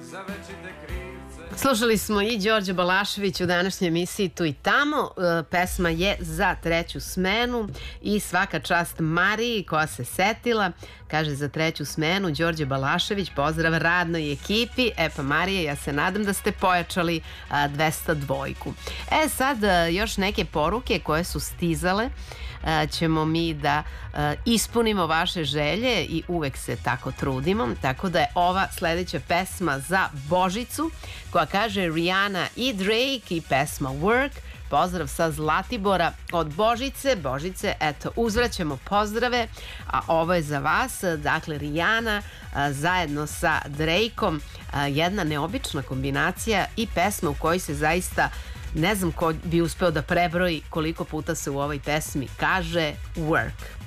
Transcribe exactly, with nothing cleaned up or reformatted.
Slušali smo i Đorđe Balašević u današnjoj emisiji Tu i tamo. Pesma je za treću smenu i svaka čast Mariji koja se setila. Kaže za treću smenu Đorđe Balašević, pozdrav radnoj ekipi. E pa Marije, ja se nadam da ste pojačali dvesta dvojku. E sad još neke poruke koje su stizale ćemo mi da ispunimo vaše želje i uvek se tako trudimo, tako da je ova sledeća pesma za Božicu koja kaže Rihanna i Drake i pesma Work. Pozdrav sa Zlatibora od Božice. Božice, eto, uzvraćamo pozdrave, a ovo je za vas, dakle Rihanna zajedno sa Drakeom, jedna neobična kombinacija i pesma u kojoj se zaista ne znam ko bi uspeo da prebroji koliko puta se u ovoj pesmi kaže work.